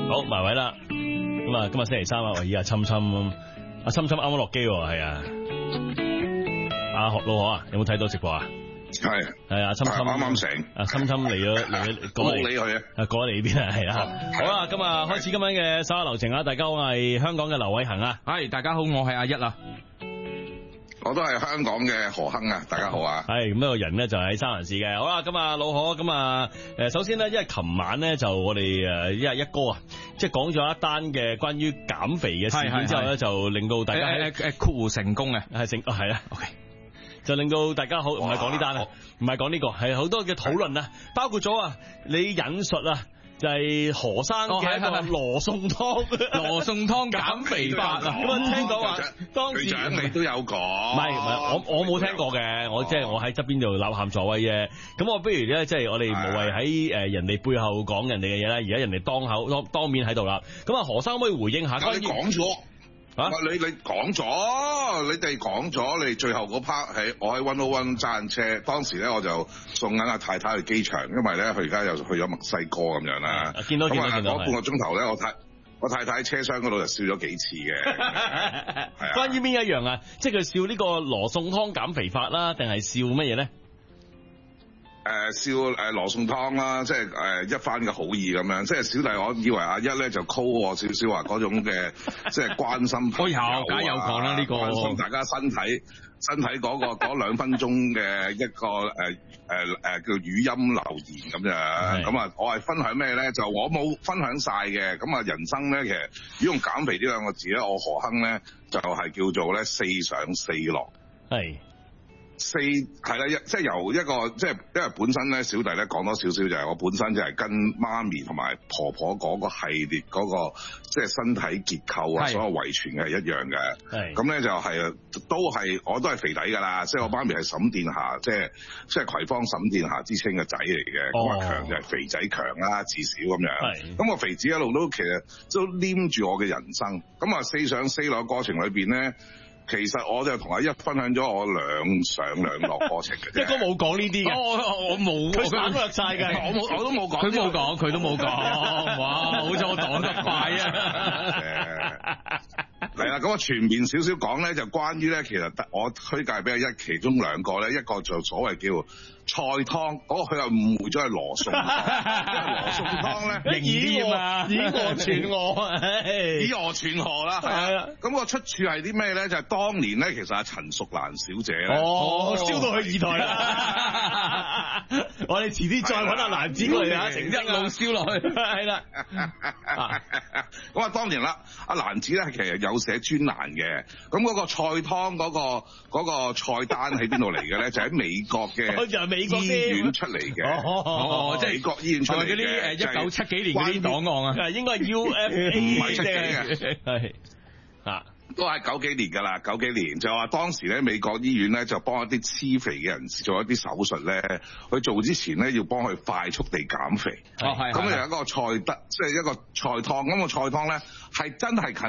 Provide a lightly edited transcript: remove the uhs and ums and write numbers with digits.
好埋位啦。咁啊，今日星期三啊，喂，阿侵侵啱啱落機喎，係啊。阿學老何啊，有冇睇到直播啊？係啊，侵侵啱啱醒。 阿侵侵嚟咗過嚟， 冇理佢啊， 過嚟呢邊啊，係啊。好啦，今日開始今晚嘅稍下流程啊，大家好，我係香港嘅劉偉恒啊。 係，大家好，我係阿一啊。 我都係香港嘅何亨啊，大家好啊。 係咁，呢個人咧就喺三藩市嘅。好啦，咁啊老何，咁啊首先咧，因為琴晚咧就我哋一哥啊，即係講咗一單嘅關於減肥嘅事件之後咧，就令到大家括弧成功嘅， 係啦 ，OK， 就令到大家好，唔係講呢單啊，唔係講呢個，係好多嘅討論啊，包括咗啊，你引述啊。就係何生嘅一個羅宋湯， 羅宋湯減肥法啊！ 咁啊，聽講話當時隊長你都有講， 唔係，我冇聽過嘅，我即係我喺側邊度吶喊助威啫。咁我不如咧，即係我哋無謂喺人哋背後講人哋嘅嘢啦。而家人哋當面喺度啦。咁啊，何生可以回應下？ 你講咗。 啊！ 你講咗，你哋講咗，你最後嗰 part 係我喺101揸緊車，當時咧我就送緊阿太太去機場，因為咧佢而家又去咗墨西哥咁樣啦。 見到嗰半個鐘頭咧，我太太喺車廂嗰度就笑咗幾次嘅。係關於邊一樣啊？即係佢笑呢個羅宋湯減肥法啦，定係笑乜嘢咧？ 笑羅宋湯啦，即係一番嘅好意咁樣，即係小弟我以為阿一咧就 call 我少少話嗰種嘅，即係關心朋友啊， 梗有講啦呢個， 關心大家身體嗰2分鐘嘅一個叫語音留言咁樣，咁啊我係分享咩咧？就我冇分享晒嘅，咁啊人生咧其實如果用減肥呢兩個字咧，我何亨咧就係叫做咧4上4落，係。係啦，即係由一個即係，因為本身咧小弟咧講多少少就係我本身就係跟媽咪同埋婆婆嗰個系列嗰個即係身體結構啊，所有遺傳嘅係一樣嘅。係咁咧就係我都係肥底㗎啦，即係我媽咪係沈殿霞，即係葵芳沈殿霞之稱嘅仔嚟嘅。咁啊強就係肥仔強啦，至少咁樣。咁個肥子一路都其實都黏住我嘅人生。咁啊4上4落嘅過程裏邊咧。其實我就同阿一分享咗我2上2落過程嘅啫， 一哥冇講呢啲嘅， 我冇，佢省略晒嘅， 我都冇講， 佢都冇講，哇，好咗我講得快啊！ 係啦，咁我全面少少講咧，就關於咧，其實我推介俾阿一其中2個咧，一個就所謂叫菜湯，嗰個佢又誤會咗係羅宋湯，因為羅宋湯咧以訛傳訛， 以訛傳訛啦，係啊，咁個出處係啲咩咧？就係當年咧，其實阿陳淑蘭小姐咧， 燒到去2台啦，我哋遲啲再揾阿蘭子過嚟啊，一路燒落去，係啦， 咁啊當年啦，阿蘭子咧其實有寫專欄嘅，咁嗰個菜湯嗰個菜單喺邊度嚟嘅咧？就喺美國嘅醫院出嚟嘅，即係美國醫院出嚟嘅，嗰啲 1970幾年嗰啲檔案啊， 應該係 UFA 唔係70嘅， 係啊。 都係90幾年㗎啦，90幾年就話當時咧美國醫院咧就幫一啲黐肥嘅人士做一啲手術咧，佢做之前咧要幫佢快速地減肥。咁有一個菜即係一個菜湯，咁個菜湯咧係真係近